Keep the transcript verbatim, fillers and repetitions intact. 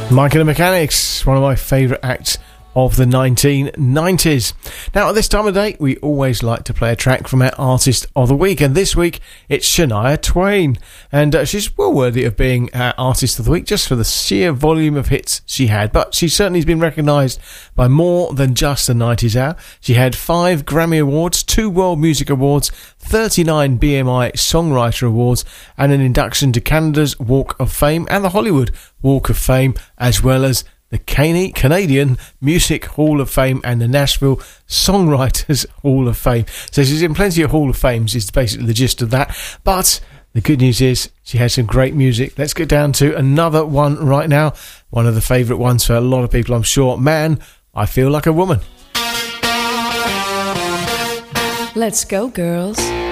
Mike and the Mechanics, one of my favourite acts of the nineteen nineties. Now, at this time of day, we always like to play a track from our Artist of the Week, and this week it's Shania Twain, and uh, she's well worthy of being our Artist of the Week just for the sheer volume of hits she had, but she certainly has been recognised by more than just the nineties hour. She had five Grammy Awards, two World Music Awards, thirty-nine B M I Songwriter Awards, and an induction to Canada's Walk of Fame and the Hollywood Walk of Fame, as well as the Canadian Music Hall of Fame and the Nashville Songwriters Hall of Fame. So she's in plenty of Hall of Fames, is basically the gist of that. But the good news is she has some great music. Let's get down to another one right now. One of the favourite ones for a lot of people, I'm sure. Man, I Feel Like a Woman. Let's go, girls.